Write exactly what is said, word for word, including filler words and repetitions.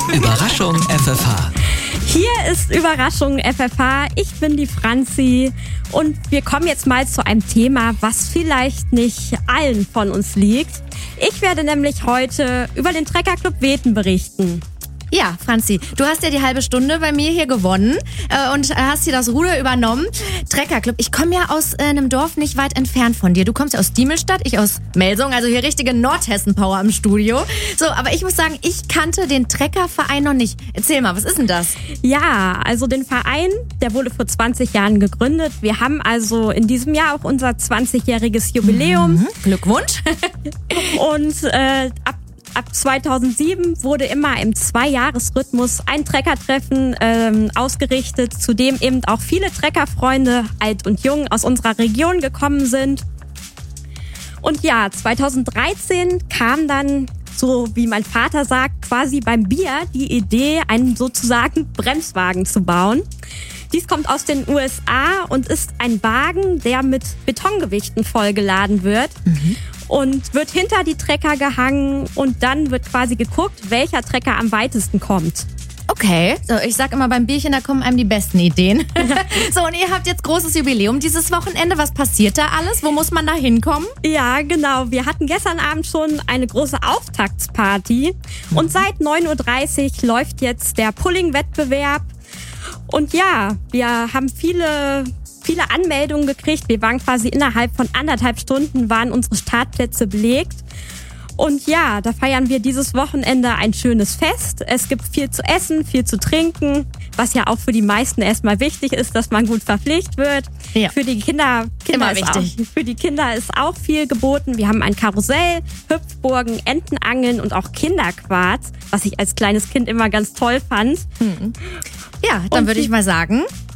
Überraschung F F H. Hier ist Überraschung F F H. Ich bin die Franzi und wir kommen jetzt mal zu einem Thema, was vielleicht nicht allen von uns liegt. Ich werde nämlich heute über den Treckerclub Weten berichten. Ja, Franzi, du hast ja die halbe Stunde bei mir hier gewonnen äh, und hast hier das Ruder übernommen. Treckerclub, ich komme ja aus äh, einem Dorf nicht weit entfernt von dir. Du kommst ja aus Diemelstadt, ich aus Melsung, also hier richtige Nordhessen-Power im Studio. So, aber ich muss sagen, ich kannte den Treckerverein noch nicht. Erzähl mal, was ist denn das? Ja, also den Verein, der wurde vor zwanzig Jahren gegründet. Wir haben also in diesem Jahr auch unser zwanzigjähriges Jubiläum. Mhm. Glückwunsch. Und äh, ab Ab zweitausendsieben wurde immer im Zweijahresrhythmus ein Treckertreffen ähm, ausgerichtet, zu dem eben auch viele Treckerfreunde, alt und jung, aus unserer Region gekommen sind. Und ja, zweitausenddreizehn kam dann, so wie mein Vater sagt, quasi beim Bier die Idee, einen sozusagen Bremswagen zu bauen. Dies kommt aus den U S A und ist ein Wagen, der mit Betongewichten vollgeladen wird. Mhm. Und wird hinter die Trecker gehangen und dann wird quasi geguckt, welcher Trecker am weitesten kommt. Okay, so ich sag immer, beim Bierchen, da kommen einem die besten Ideen. So, und ihr habt jetzt großes Jubiläum dieses Wochenende. Was passiert da alles? Wo muss man da hinkommen? Ja, genau. Wir hatten gestern Abend schon eine große Auftaktsparty. Und seit neun Uhr dreißig läuft jetzt der Pulling-Wettbewerb. Und ja, wir haben viele... viele Anmeldungen gekriegt. Wir waren quasi innerhalb von anderthalb Stunden waren unsere Startplätze belegt. Und ja, da feiern wir dieses Wochenende ein schönes Fest. Es gibt viel zu essen, viel zu trinken, was ja auch für die meisten erstmal wichtig ist, dass man gut verpflegt wird. Ja. Für die Kinder, Kinder Immer wichtig. Auch, für die Kinder ist auch viel geboten. Wir haben ein Karussell, Hüpfburgen, Entenangeln und auch Kinderquarz, was ich als kleines Kind immer ganz toll fand. Hm. Ja, dann würde ich mal sagen,